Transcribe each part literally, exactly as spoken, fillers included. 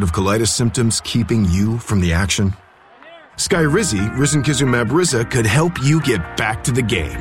ulcerative colitis symptoms keeping you from the action? Skyrizi, risankizumab Riza, could help you get back to the game.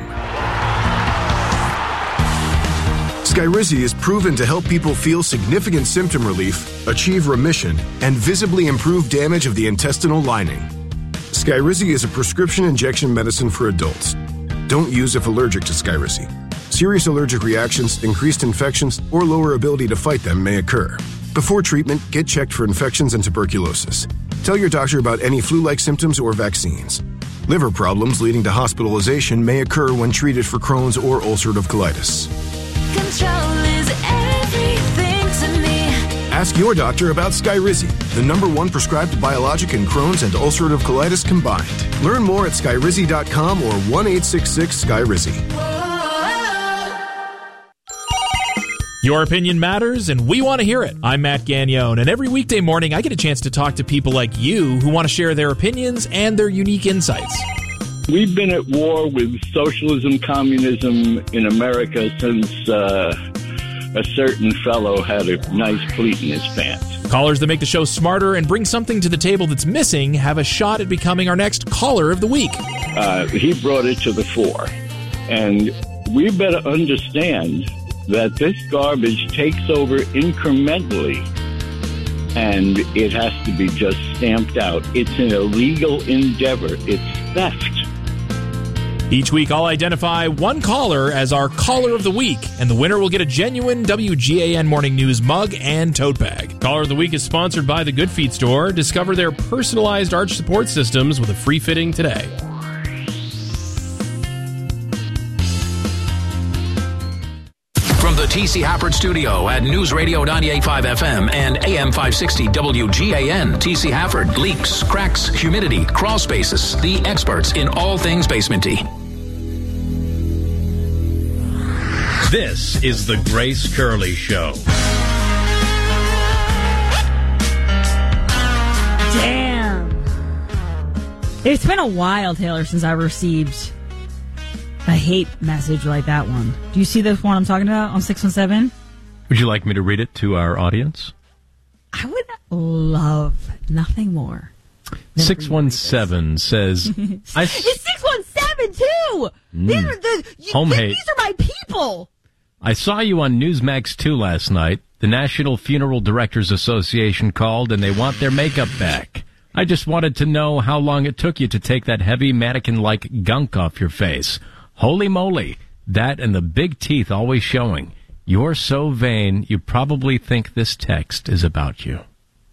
Skyrizi is proven to help people feel significant symptom relief, achieve remission, and visibly improve damage of the intestinal lining. Skyrizi is a prescription injection medicine for adults. Don't use if allergic to Skyrizi. Serious allergic reactions, increased infections, or lower ability to fight them may occur. Before treatment, get checked for infections and tuberculosis. Tell your doctor about any flu-like symptoms or vaccines. Liver problems leading to hospitalization may occur when treated for Crohn's or ulcerative colitis. Control is everything to me. Ask your doctor about Skyrizi, the number one prescribed biologic in Crohn's and ulcerative colitis combined. Learn more at skyrizi dot com or one eight six six Skyrizi. Your opinion matters, and we want to hear it. I'm Matt Gagnon, and every weekday morning I get a chance to talk to people like you who want to share their opinions and their unique insights. We've been at war with socialism, communism in America since uh, a certain fellow had a nice pleat in his pants. Callers that make the show smarter and bring something to the table that's missing have a shot at becoming our next caller of the week. Uh, he brought it to the fore. And we better understand that this garbage takes over incrementally, and it has to be just stamped out. It's an illegal endeavor. It's theft. Each week, I'll identify one caller as our caller of the week, and the winner will get a genuine W G A N Morning News mug and tote bag. Caller of the Week is sponsored by the Good Feet Store. Discover their personalized arch support systems with a free fitting today. From the T C Hafford Studio at News Radio ninety-eight point five F M and A M five sixty W G A N, T C Hafford. Leaks, cracks, humidity, crawl spaces. The experts in all things basementy. This is the Grace Curley Show. Damn. It's been a while, Taylor, since I received a hate message like that one. Do you see this one I'm talking about on six one seven? Would you like me to read it to our audience? I would love nothing more. six one seven says... I, it's six one seven, too! Mm, these are the, you, home th- hate. These are my people! I saw you on Newsmax two last night. The National Funeral Directors Association called, and they want their makeup back. I just wanted to know how long it took you to take that heavy mannequin-like gunk off your face. Holy moly, that and the big teeth always showing. You're so vain, you probably think this text is about you.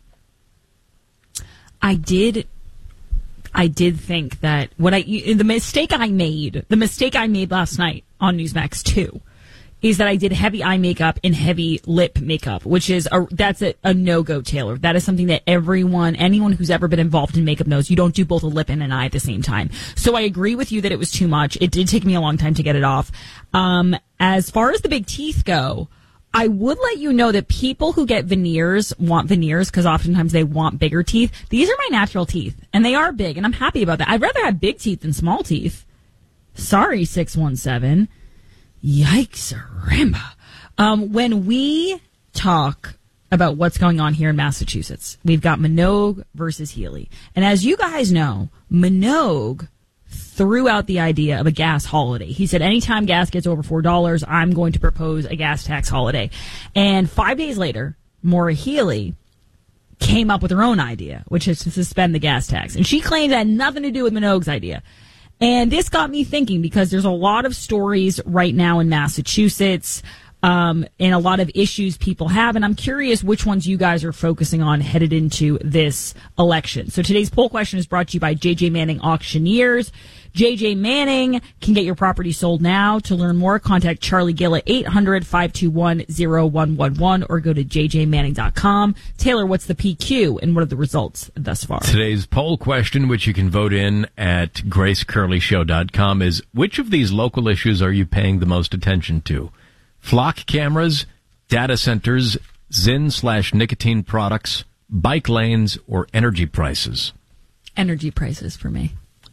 I did, I did think that what I, the mistake I made, the mistake I made last night on Newsmax two is that I did heavy eye makeup and heavy lip makeup, which is a, that's a, a no-go, Taylor. That is something that everyone, anyone who's ever been involved in makeup knows. You don't do both a lip and an eye at the same time. So I agree with you that it was too much. It did take me a long time to get it off. Um, as far as the big teeth go, I would let you know that people who get veneers want veneers because oftentimes they want bigger teeth. These are my natural teeth, and they are big, and I'm happy about that. I'd rather have big teeth than small teeth. Sorry, six one seven. Yikes, Ramba. Um, when we talk about what's going on here in Massachusetts, we've got Minogue versus Healy. And as you guys know, Minogue threw out the idea of a gas holiday. He said, anytime gas gets over four dollars, I'm going to propose a gas tax holiday. And five days later, Maura Healey came up with her own idea, which is to suspend the gas tax. And she claimed it had nothing to do with Minogue's idea. And this got me thinking because there's a lot of stories right now in Massachusetts um, and a lot of issues people have. And I'm curious which ones you guys are focusing on headed into this election. So today's poll question is brought to you by J J Manning Auctioneers. J J Manning can get your property sold now. To learn more, contact Charlie Gill at eight hundred, five two one, zero one one one or go to j j manning dot com. Taylor, what's the P Q and what are the results thus far? Today's poll question, which you can vote in at grace curley show dot com, is which of these local issues are you paying the most attention to? Flock cameras, data centers, Zyn slash nicotine products, bike lanes, or energy prices? Energy prices for me.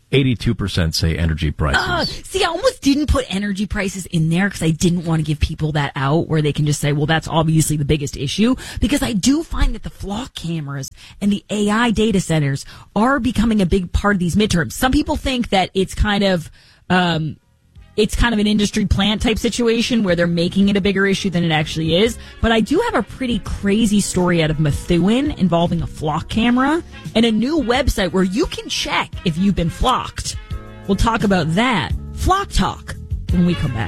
eighty-two percent say energy prices. Uh, see, I almost didn't put energy prices in there because I didn't want to give people that out where they can just say, well, that's obviously the biggest issue. Because I do find that the flock cameras and the A I data centers are becoming a big part of these midterms. Some people think that it's kind of, um, it's kind of an industry plant type situation where they're making it a bigger issue than it actually is. But I do have a pretty crazy story out of Methuen involving a flock camera and a new website where you can check if you've been flocked. We'll talk about that. Flock Talk when we come back.